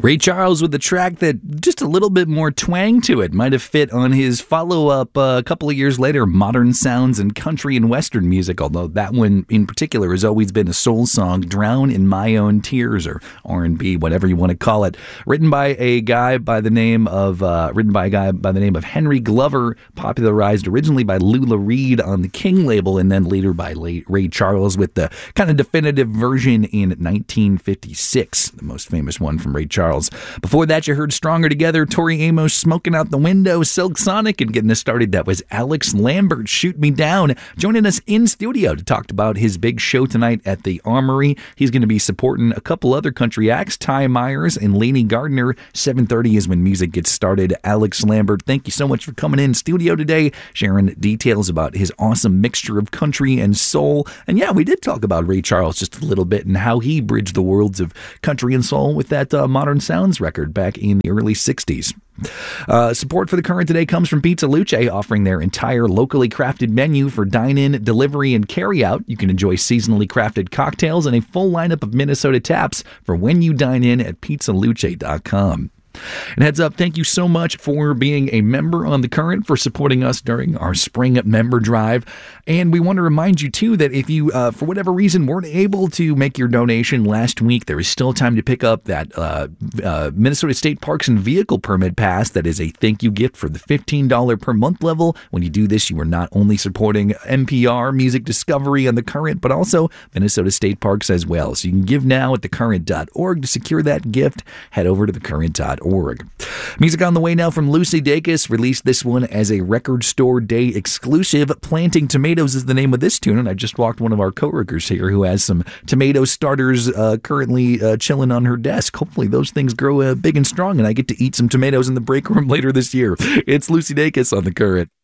Ray Charles with a track that just a little bit more twang to it might have fit on his follow-up a couple of years later, Modern Sounds and Country and Western Music, although that one in particular has always been a soul song, Drown in My Own Tears, or R&B, whatever you want to call it. Written by a guy by the name of Henry Glover, popularized originally by Lula Reed on the King label, and then later by Ray Charles with the kind of definitive version in 1956, the most famous one from Ray Charles. Before that, you heard Stronger Together, Tori Amos, Smoking Out the Window, Silk Sonic, and getting us started, that was Alex Lambert, Shoot Me Down, joining us in studio to talk about his big show tonight at the Armory. He's going to be supporting a couple other country acts, Ty Myers and Lainey Gardner. 7:30 is when music gets started. Alex Lambert, thank you so much for coming in studio today, sharing details about his awesome mixture of country and soul. And yeah, we did talk about Ray Charles just a little bit and how he bridged the worlds of country and soul with that Modern Sounds record back in the early 60s. Support for The Current today comes from Pizza Luce, offering their entire locally crafted menu for dine-in, delivery, and carry-out. You can enjoy seasonally crafted cocktails and a full lineup of Minnesota taps for when you dine in at pizzaluce.com. And heads up, thank you so much for being a member on The Current, for supporting us during our spring member drive. And we want to remind you, too, that if you, for whatever reason, weren't able to make your donation last week, there is still time to pick up that Minnesota State Parks and Vehicle Permit Pass. That is a thank you gift for the $15 per month level. When you do this, you are not only supporting NPR, Music Discovery, and The Current, but also Minnesota State Parks as well. So you can give now at thecurrent.org. To secure that gift, head over to thecurrent.org. Music on the way now from Lucy Dacus, released this one as a Record Store Day exclusive. Planting Tomatoes is the name of this tune, and I just walked one of our coworkers here who has some tomato starters currently chilling on her desk. Hopefully those things grow big and strong, and I get to eat some tomatoes in the break room later this year. It's Lucy Dacus on The Current.